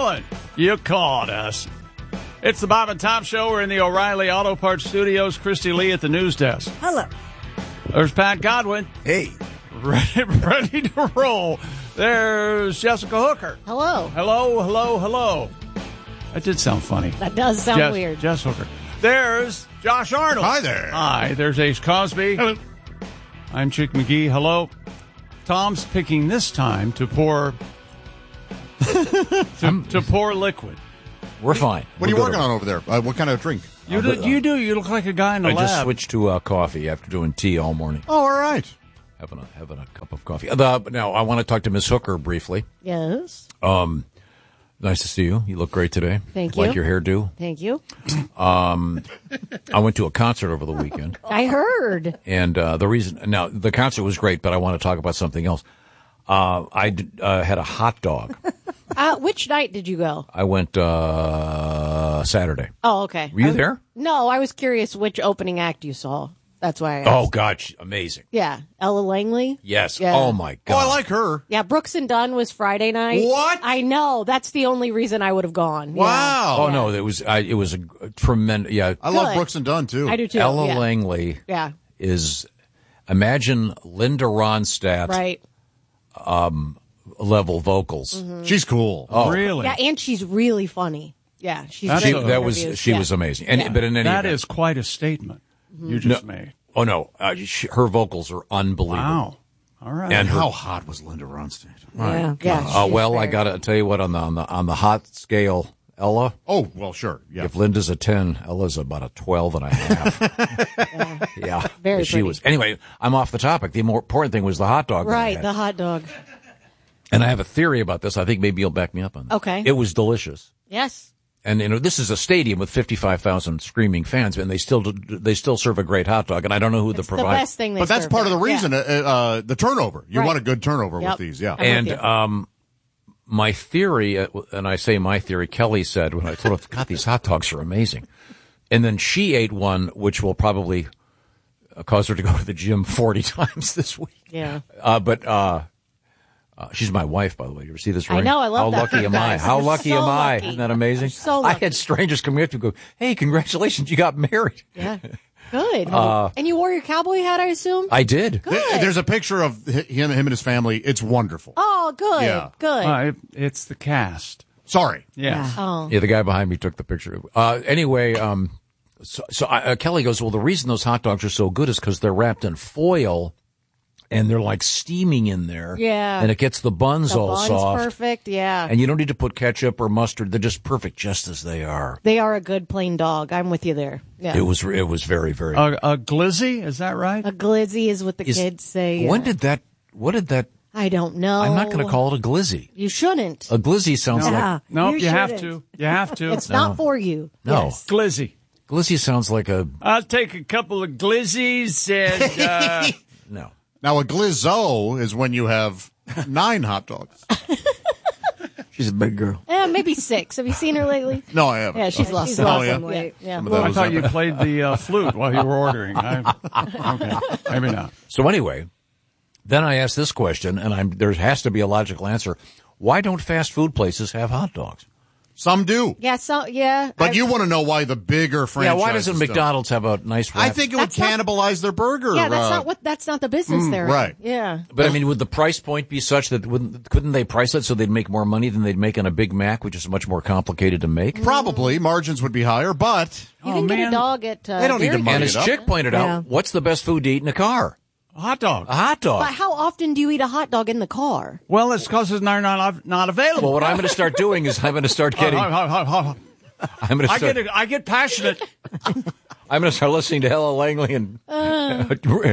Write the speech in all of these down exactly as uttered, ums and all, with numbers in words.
Godwin, you called us. It's the Bob and Tom Show. We're in the O'Reilly Auto Parts Studios. Christy Lee at the news desk. Hello. There's Pat Godwin. Hey. Ready, ready to roll. There's Jessica Hooker. Hello. Hello, hello, hello. That did sound funny. That does sound Jess, weird. Jess Hooker. There's Josh Arnold. Hi there. Hi. There's Ace Cosby. Hello. I'm Chick McGee. Hello. Tom's picking this time to pour to, to pour liquid. We're fine. What We're are you working over. on over there? Uh, what kind of drink? You do, you do. You look like a guy in the I lab. just switched to uh, coffee after doing tea all morning. Oh, all right. Having a having a cup of coffee. Uh, now I want to talk to Miss Hooker briefly. Yes. Um, nice to see you. You look great today. Thank like you. your hairdo. Thank you. Um, I went to a concert over the weekend, I heard. and uh, the reason now the concert was great, but I want to talk about something else. Uh, I d- uh, had a hot dog. Uh, which night did you go? I went uh, Saturday. Oh, okay. Were you I was- there? No, I was curious which opening act you saw. That's why I asked. Oh God, she- amazing. Yeah. Ella Langley? Yes. Yeah. Oh my God. Oh, I like her. Yeah, Brooks and Dunn was Friday night. What? I know. That's the only reason I would have gone. Yeah. Wow. Oh no, it was I, it was a tremendous. Yeah, I love Good. Brooks and Dunn, too. I do too. Ella yeah. Langley Yeah. is imagine Linda Ronstadt Right. level vocals. Mm-hmm. She's cool. Oh, Really? Yeah, and she's really funny. Yeah, she's That's great She, a- in that was interviews. she Yeah. was amazing. And Yeah. but in any That event, is quite a statement you just made. oh no, uh, she, her vocals are unbelievable. Wow. All right. And her, How hot was Linda Ronstadt? Yeah, yeah. uh, she's well, I very- got to tell you what on the on the on the hot scale, Ella. Oh, well, sure. Yeah. If Linda's a ten, Ella's about a twelve and a half. yeah, Very she pretty. was. Anyway, I'm off the topic. The more important thing was the hot dog. that I Right, had. the hot dog. And I have a theory about this. I think maybe you'll back me up on this. Okay. It was delicious. Yes. And you know, this is a stadium with fifty-five thousand screaming fans, and they still they still serve a great hot dog. And I don't know who It's the the provider. best thing they But that's serve part of the there. reason, Yeah. uh, uh, the turnover. You Right. want a good turnover Yep. with these, yeah. I'm with And you. um, my theory, uh, and I say my theory, Kelly said when I told her, God, these hot dogs are amazing. And then she ate one, which will probably uh, cause her to go to the gym forty times this week. Yeah. Uh, but uh, uh, she's my wife, by the way. You ever see this I ring? know, I love How that lucky for am I? guys. How You're lucky so am I? lucky. Isn't that amazing? So I lucky. had strangers coming up to go, hey, congratulations, you got married. Yeah. Good. And you wore your cowboy hat, I assume? Uh, I did. Good. There's a picture of hi- him, him and his family. It's wonderful. Oh, good. Yeah. Good. Uh, it, it's the cast. Sorry. Yes. Oh. Yeah, the guy behind me took the picture. Uh, anyway, um, so, so uh, Kelly goes, well, the reason those hot dogs are so good is because they're wrapped in foil and they're like steaming in there. Yeah. And it gets the buns The all bun's soft. perfect, yeah. And you don't need to put ketchup or mustard. They're just perfect just as they are. They are a good plain dog. I'm with you there. Yeah. It was, it was very, very A, a glizzy, is that right? A glizzy is what the Is- kids say. When yeah. did that, what did that, I don't know. I'm not going to call it a glizzy. You shouldn't. A glizzy sounds Yeah. like, No, you, You have shouldn't. to. You have to. It's not for you. no. Yes. glizzy. Glizzy sounds like a, I'll take a couple of glizzies and uh, no. Now, a glizzo is when you have nine hot dogs. She's a big girl. Eh, maybe six. Have you seen her lately? No, I haven't. Yeah, she's lost she's some lost yeah. some weight. Yeah. Some of well, I those thought you have- played the uh, flute while you were ordering. I, okay, maybe not. So anyway, then I asked this question, and I'm, there has to be a logical answer. Why don't fast food places have hot dogs? Some do. Yeah, so, yeah. But I- you want to know why the bigger Yeah, franchises why doesn't don't. McDonald's have a nice wrap? I think it would That's not- cannibalize their burger. Yeah, that's uh, not what. That's not the business there. right. Yeah. But I mean, would the price point be such that wouldn't, couldn't they price it so they'd make more money than they'd make on a Big Mac, which is much more complicated to make? Probably margins would be higher, but You Oh, can get man. a dog at. Uh, They don't need to Dairy money And Queen. as it up. Chick pointed Yeah. out, what's the best food to eat in a car? A hot dog. A hot dog. But how often do you eat a hot dog in the car? Well, it's because it's not, not, not available. Well, what I'm going to start doing is I'm going to start getting. Hold on, hold on, hold on. I'm going to I start. get, I get passionate. I'm going to start listening to Ella Langley and Uh.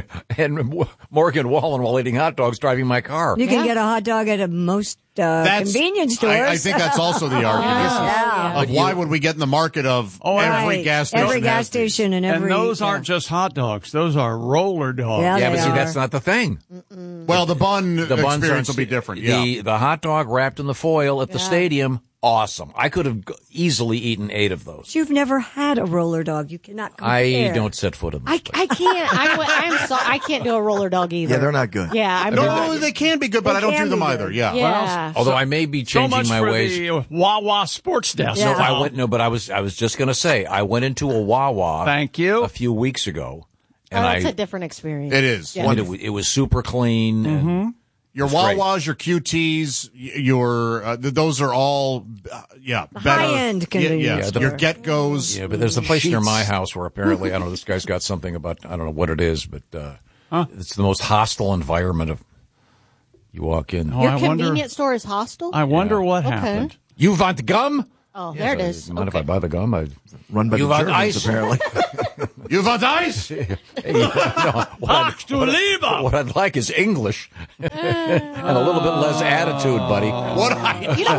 and Morgan Wallen while eating hot dogs driving my car. You can Yeah. get a hot dog at a most uh, that's convenience stores. I, I think that's also the argument Yeah. of why would we get in the market of Oh, every Right. gas station? Every gas has these. station and every. and those yeah. aren't just hot dogs. Those are roller dogs. Yeah, Yeah, they but see, are. that's not the thing. Well, the bun The buns experience are will be different. The Yeah. the hot dog wrapped in the foil at the Yeah. stadium awesome. I could have g- easily eaten eight of those. You've never had a roller dog. You cannot compare. I don't set foot in this I, place. I can't. I, w- I'm so, I can't do a roller dog either. Yeah, they're not good. Yeah, I'm No, not. they can be good, but They I don't can do them be either. good. Yeah. Yeah. Although I may be So changing much my for ways. the Wawa Sports Desk. Yeah. No, I went no, but I was I was just going to say I went into a Wawa. Thank you. A few weeks ago, Oh, and that's I a different experience. It is. Yeah. and it, wa- it was super clean. And Your It's great. Wawas, your Q Ts, y- your uh, th- those are all, uh, yeah, better. high-end Yeah, convenience yes. store. Your Get Goes. yeah, but there's a place near Sheets. my house where apparently I don't know this guy's got something about I don't know what it is, but uh, it's the most hostile environment of. You walk in. Oh, Your I wonder- convenience store is hostile? I wonder what Okay. happened. You want gum? oh, there it is. Mind if Okay. I buy the gum? I, Run by You the want Germans, ice? apparently. You want ice? Hey, no, what, Ach, I'd, du what, lieber! what I'd like is English and a little bit less attitude, buddy. What I, You know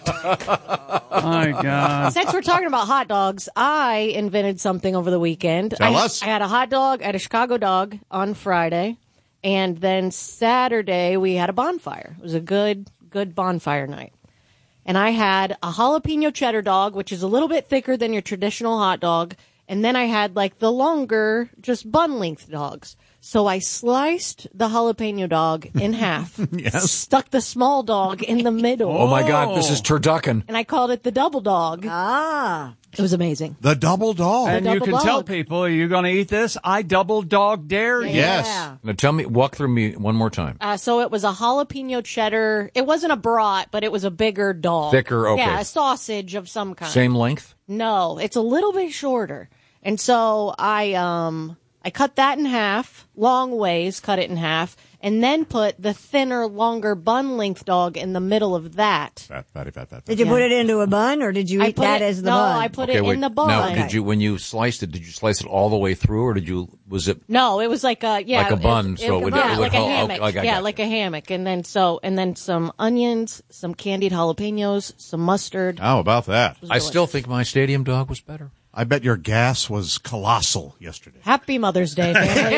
what? My God. Since we're talking about hot dogs, I invented something over the weekend. Tell I, us. I had a hot dog, I had a Chicago dog on Friday, and then Saturday we had a bonfire. It was a good, good bonfire night. And I had a jalapeno cheddar dog, which is a little bit thicker than your traditional hot dog. And then I had like the longer, just bun length dogs. So I sliced the jalapeno dog in half, stuck the small dog in the middle, Oh my God, this is turducken. and I called it the double dog. Ah. It was amazing. the double dog. And you double can tell dog. people, are you going to eat this? I double dog dare you. Yes. Yeah. Now tell me, walk through me one more time. Uh, so it was a jalapeno cheddar. It wasn't a brat, but it was a bigger dog. Thicker, okay. Yeah, a sausage of some kind. Same length? No, it's a little bit shorter. And so I um I cut that in half, long ways, cut it in half, and then put the thinner, longer bun length dog in the middle of that. Fat, fatty, fat, fat, fat. Did you Yeah. put it into a bun, or did you I eat put that it, as the no, bun? I put Okay, it wait. in the bun. Now, did you when you sliced it? Did you slice it all the way through, or did you? Was it? No, it was like a yeah, Like a bun, it, so it would- yeah, it would like a hold- hammock. okay, I yeah, got like you. a hammock, and then so and then some onions, some candied jalapenos, some mustard. How about that? I still think my stadium dog was better. I bet your gas was colossal yesterday. Happy Mother's Day, family.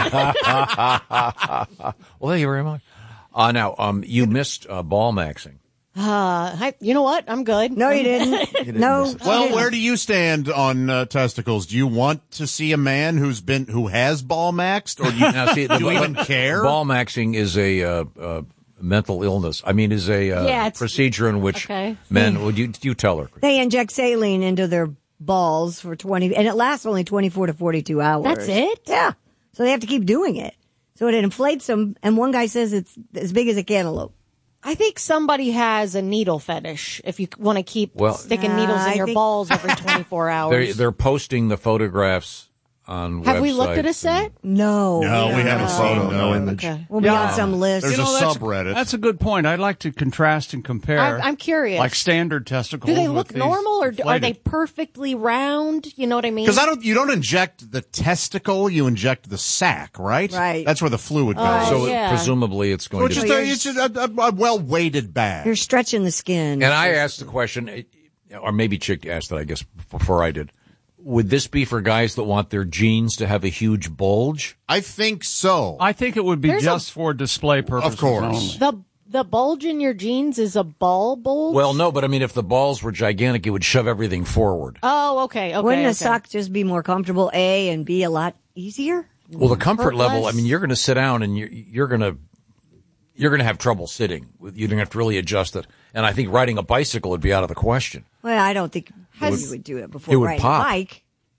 Well, thank you very much. Uh, now, um, you missed uh, ball maxing. uh, hi, you know what? I'm good. No, you didn't. no. you Well, didn't. where do you stand on uh, testicles? Do you want to see a man who's been who has ball maxed, or do you, Now, see, the do you ball- even care? Ball maxing is a uh, uh, mental illness. I mean, is a uh, Yeah, it's- procedure in which Okay. men. Would you you tell her? They inject saline into their balls for twenty, and it lasts only twenty-four to forty-two hours. That's it? Yeah. So they have to keep doing it. So it inflates them, and one guy says it's as big as a cantaloupe. I think somebody has a needle fetish. If you want to keep Well- sticking Uh, needles in I your think- balls every twenty-four They're hours. they're posting the photographs on. Have we looked websites at a set? No. no, we haven't Photo, seen no uh, image. Okay. We'll be Yeah. on some list. There's You know, a that's- subreddit. That's a good point. I'd like to contrast and compare. I- I'm curious. Like standard testicles. Do they with look these normal, or do- are they inflated. perfectly round? You know what I mean? Because I don't, you don't inject the testicle, you inject the sac, right? Right. That's where the fluid goes. Oh, So yeah. presumably it's going Which to. is Be, a, it's a, a, a well-weighted bag. You're stretching the skin. and I asked the question, or maybe Chick asked that, I guess, before I did. Would this be for guys that want their jeans to have a huge bulge? I think so. I think it would be There's a- just for display purposes Of course. only. the the bulge in your jeans is a ball bulge. Well, no, but I mean, if the balls were gigantic, it would shove everything forward. Oh, okay. Okay. Wouldn't okay. a sock just be more comfortable, A, and B, a lot easier? Well, the comfort Hurt level. I less? mean, you're going to sit down and you're you're going to you're going to have trouble sitting. You're going to have to really adjust it. And I think riding a bicycle would be out of the question. Well, I don't think Has- you would do it before it would riding pop. a bike.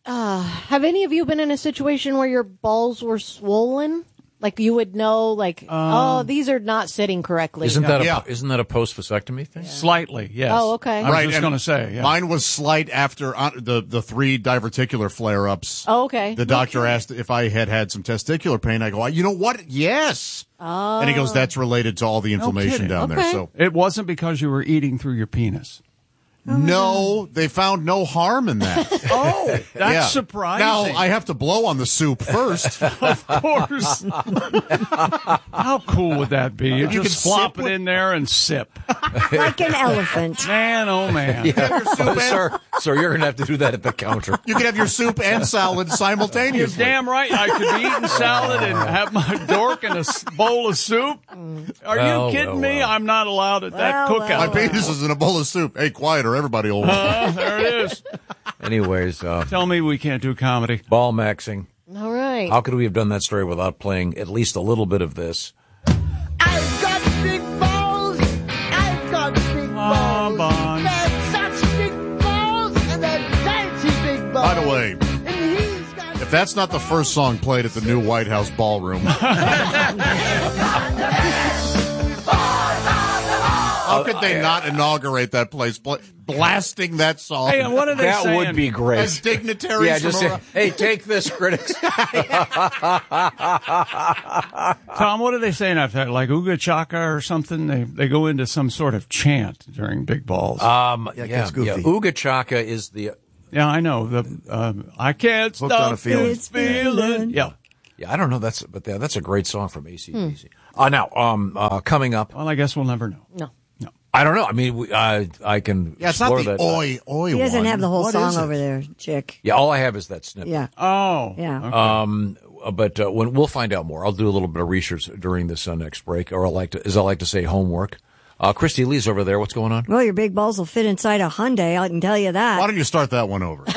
Have any of you been in a situation where your balls were swollen? Like you would know, like, oh, these are not sitting correctly. Isn't that a Yeah. isn't that a post vasectomy thing? Slightly, yes. Oh, okay. I was Right, just and going to say, yeah. Mine was slight after uh, the the three diverticular flare-ups. Oh, okay. The doctor asked if I had had some testicular pain. I go, you know what? Yes. Oh. And he goes, that's related to all the inflammation kidding. down there. Okay. So It wasn't because you were eating through your penis. No, they found no harm in that. Oh, that's Yeah. surprising. Now, I have to blow on the soup first. Of course. How cool would that be? You, You just can flop sip it with- in there and sip. Like an elephant. Man, oh, man. Oh, sir, sir, you're going to have to do that at the counter. You can have your soup and salad You're simultaneously. damn right. I could be eating salad and have my dork in a s- bowl of soup. Are Well, you kidding well, me? well. I'm not allowed at that Well, cookout. My penis is in a bowl of soup. Hey, quiet or everybody will. Uh, there it is. Anyways, uh, Tell me we can't do comedy. ball maxing. All right. How could we have done that story without playing at least a little bit of this? I've got big balls. I've got big balls. Bon. They're such big balls, and they're dainty big balls. By the way, And he's got if that's not the first song played at the new White House ballroom. How could they not inaugurate that place, bl- blasting that song? Hey, and what are they That saying? would be great. As dignitaries Yeah, from just say, around- hey, take this, critics. Tom, what are they saying after that? Like Uga Chaka or something? They they go into some sort of chant during big balls. Um, yeah, it yeah, gets goofy. Uga Chaka is the. yeah, I know. The um, I can't Hooked on stop a feeling. this feeling. Yeah. Yeah, I don't know. That's but yeah, that's a great song from A C D C. Uh, now, um, uh, coming up, Well, I guess we'll never know. No. I don't know. I mean, we, I I can Yeah, it's not explore the that. oi oi He doesn't one. have the whole What song is it? over there, chick. Yeah, all I have is that snippet. Yeah. Oh. Yeah. okay. Um, uh, but uh, when we'll find out more. I'll do a little bit of research during this uh, next break, or I like to, as I like to say, homework. Uh, Christy Lee's over there. What's going on? Well, your big balls will fit inside a Hyundai. I can tell you Why that. don't you start that one over?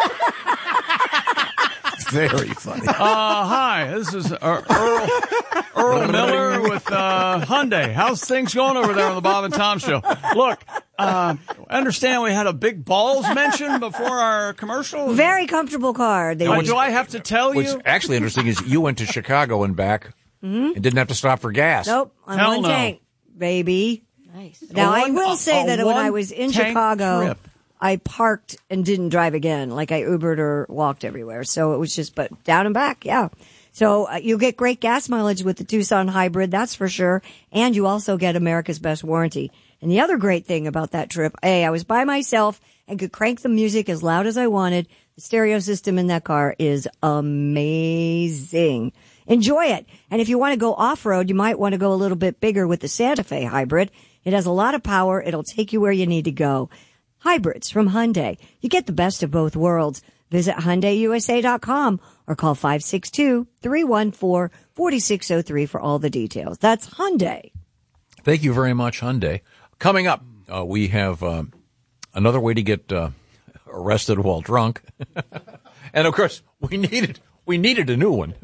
Very funny. Uh, hi, this is uh, Earl Earl Miller with uh, Hyundai. How's things going over there on the Bob and Tom Show? Look, uh, I understand we had a big balls mention before our commercial. Very comfortable car. They Uh, use- do I have to tell What's you? actually interesting is you went to Chicago and back and didn't have to stop for gas. Nope, on Hell one no. tank, baby. Nice. Now, A I one- will a- say a that when I was in one-tank Chicago, trip. I parked and didn't drive again. Like I Ubered or walked everywhere. So it was just, but down and back, yeah. So uh, you get great gas mileage with the Tucson hybrid, that's for sure. And you also get America's best warranty. And the other great thing about that trip, hey, I was by myself and could crank the music as loud as I wanted. The stereo system in that car is amazing. Enjoy it. And if you want to go off-road, you might want to go a little bit bigger with the Santa Fe hybrid. It has a lot of power. It'll take you where you need to go. Hybrids from Hyundai. You get the best of both worlds. Visit Hyundai U S A dot com or call five six two, three one four, four six zero three for all the details. That's Hyundai. Thank you very much, Hyundai. Coming up, uh, we have uh, another way to get uh, arrested while drunk, and of course, we needed we needed a new one.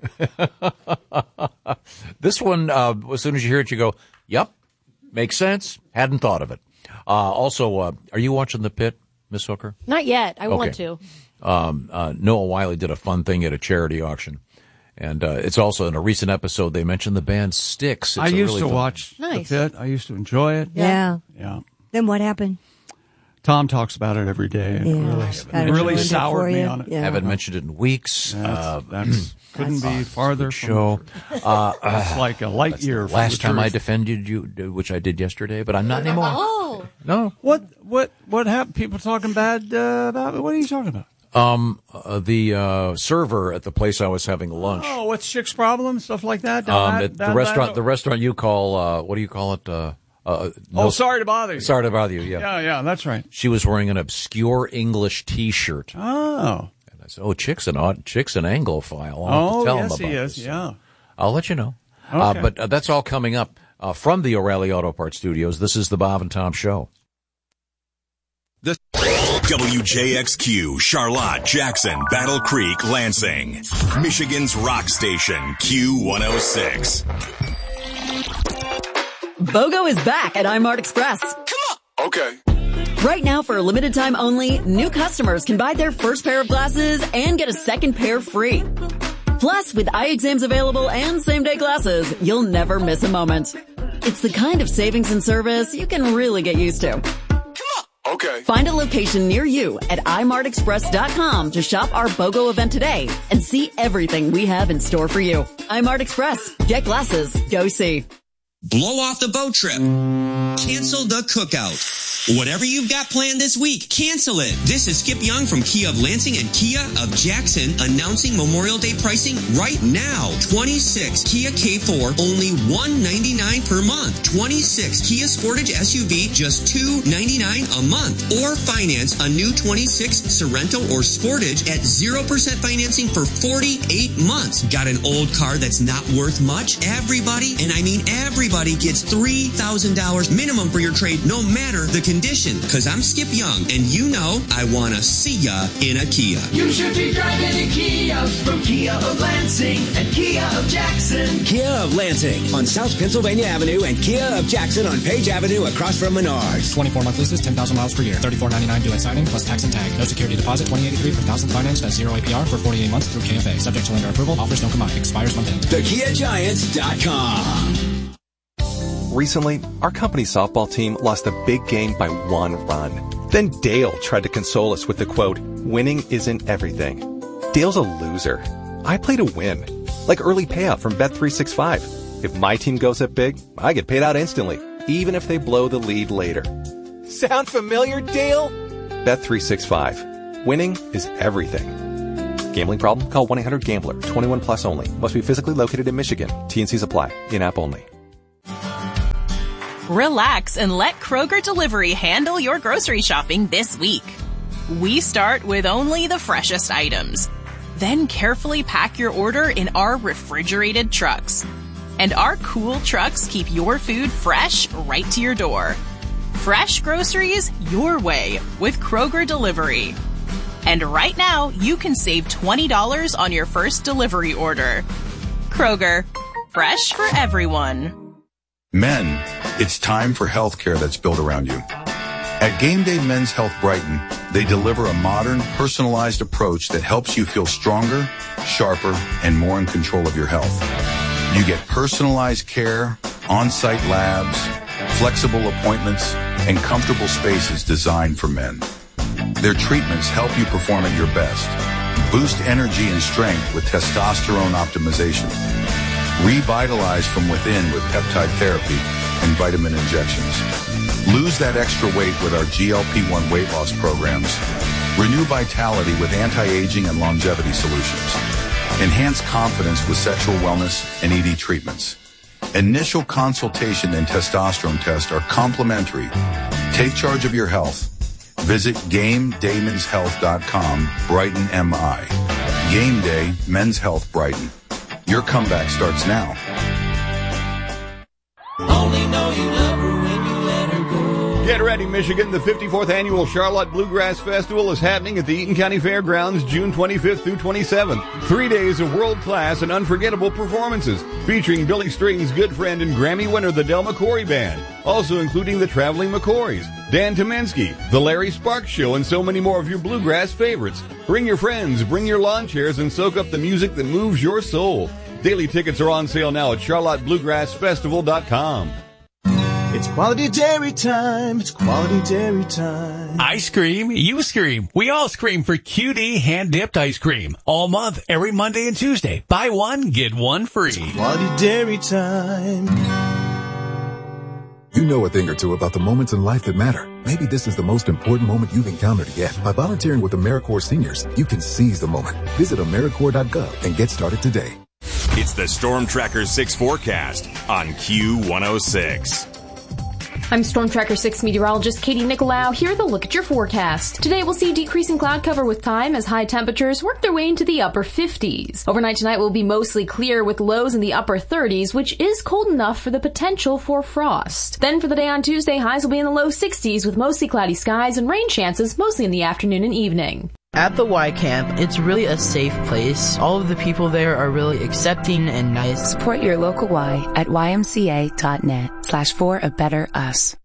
This one, uh, as soon as you hear it, you go, "Yep, makes sense." Hadn't thought of it. Uh, also, uh, are you watching The Pit, Miss Hooker? Not yet. I want Okay. to. Um, uh, Noah Wiley did a fun thing at a charity auction. And uh, it's also in a recent episode, they mentioned the band Styx. It's I a used really to fun- watch Nice. The Pit. I used to enjoy it. Yeah. Yeah. Then what happened? Tom talks about it every day. And Yeah. it really, Kinda it really ruined it soured for me you. on it. Yeah. Haven't mentioned it in weeks. That's, Uh, that's couldn't be farther from show. Uh, It's like a light year. from last the time I truth. defended you, which I did yesterday, but I'm not anymore. Oh. No. What what what happened? People talking bad uh, about me? What are you talking about? Um, uh, the uh, server at the place I was having lunch. Oh, what's Chick's problem? Stuff like that. Down Um, that- at the down restaurant, that- the restaurant you call, uh, what do you call it? Uh, uh, no- Oh, sorry to bother you. Sorry to bother you. Yeah. Yeah, yeah, that's right. She was wearing an obscure English T-shirt. Oh, And I said, "Oh, Chick's an odd, Chick's an Anglophile. I'll have oh, to tell yes, him he about is. this." Yeah. I'll let you know. Uh, Okay. but uh, that's all coming up uh, from the O'Reilly Auto Parts Studios. This is the Bob and Tom Show. W J X Q, Charlotte, Jackson, Battle Creek, Lansing. Michigan's rock station, Q one oh six. BOGO is back at iMart Express. Okay. Right now, for a limited time only, new customers can buy their first pair of glasses and get a second pair free. Plus, with eye exams available and same-day glasses, you'll never miss a moment. It's the kind of savings and service you can really get used to. Okay. Find a location near you at i mart express dot com to shop our BOGO event today and see everything we have in store for you. iMart Express. Get glasses. Go see. Blow off the boat trip. Cancel the cookout. Whatever you've got planned this week, cancel it. This is Skip Young from Kia of Lansing and Kia of Jackson announcing Memorial Day pricing right now. twenty-six Kia K four, only one hundred ninety-nine dollars per month. twenty-six Kia Sportage S U V, just two hundred ninety-nine dollars a month. Or finance a new twenty-six Sorento or Sportage at zero percent financing for forty-eight months. Got an old car that's not worth much? Everybody, and I mean everybody, gets three thousand dollars minimum for your trade, no matter the condition. Because I'm Skip Young, and you know I want to see ya in a Kia. You should be driving a Kia from Kia of Lansing and Kia of Jackson. Kia of Lansing on South Pennsylvania Avenue and Kia of Jackson on Page Avenue across from Menards. twenty-four month leases, ten thousand miles per year. thirty-four ninety-nine due at signing plus tax and tag. No security deposit, twenty eighty-three per thousand financed at zero A P R for forty-eight months through K F A. Subject to lender approval. Offers don't come out. Expires month end. the kia giants dot com. Recently, our company softball team lost a big game by one run. Then Dale tried to console us with the quote, "Winning isn't everything." Dale's a loser. I play to win. Like early payout from Bet three sixty-five. If my team goes up big, I get paid out instantly, even if they blow the lead later. Sound familiar, Dale? Bet three sixty-five. Winning is everything. Gambling problem? Call one eight hundred gambler. twenty-one plus only. Must be physically located in Michigan. T and C's apply. In-app only. Relax and let Kroger Delivery handle your grocery shopping this week. We start with only the freshest items. Then carefully pack your order in our refrigerated trucks. And our cool trucks keep your food fresh right to your door. Fresh groceries your way with Kroger Delivery. And right now, you can save twenty dollars on your first delivery order. Kroger, fresh for everyone. Men, it's time for healthcare that's built around you. At Game Day Men's Health Brighton, they deliver a modern, personalized approach that helps you feel stronger, sharper, and more in control of your health. You get personalized care, on-site labs, flexible appointments, and comfortable spaces designed for men. Their treatments help you perform at your best, boost energy and strength with testosterone optimization, revitalize from within with peptide therapy and vitamin injections. Lose that extra weight with our G L P one weight loss programs. Renew vitality with anti-aging and longevity solutions. Enhance confidence with sexual wellness and E D treatments. Initial consultation and testosterone test are complimentary. Take charge of your health. Visit game day mens health dot com, Brighton M I. Game Day Men's Health Brighton. Your comeback starts now. Only know you love her when you let her go. Get ready, Michigan. The fifty-fourth Annual Charlotte Bluegrass Festival is happening at the Eaton County Fairgrounds June twenty-fifth through twenty-seventh. Three days of world-class and unforgettable performances featuring Billy String's good friend and Grammy winner, the Del McCoury Band. Also including the Traveling McCourys, Dan Tomensky, the Larry Sparks Show, and so many more of your bluegrass favorites. Bring your friends, bring your lawn chairs, and soak up the music that moves your soul. Daily tickets are on sale now at charlotte bluegrass festival dot com. It's quality dairy time. It's quality dairy time. I scream, you scream. We all scream for Q D hand-dipped ice cream. All month, every Monday and Tuesday. Buy one, get one free. It's quality dairy time. You know a thing or two about the moments in life that matter. Maybe this is the most important moment you've encountered yet. By volunteering with AmeriCorps Seniors, you can seize the moment. Visit AmeriCorps dot gov and get started today. It's the Storm Tracker six forecast on Q one oh six. I'm Storm Tracker six meteorologist Katie Nicolau. Here with a look at your forecast. Today we'll see decreasing cloud cover with time as high temperatures work their way into the upper fifties. Overnight tonight will be mostly clear with lows in the upper thirties, which is cold enough for the potential for frost. Then for the day on Tuesday, highs will be in the low sixties with mostly cloudy skies and rain chances mostly in the afternoon and evening. At the Y Camp, it's really a safe place. All of the people there are really accepting and nice. Support your local Y at Y M C A dot net slash for a better us.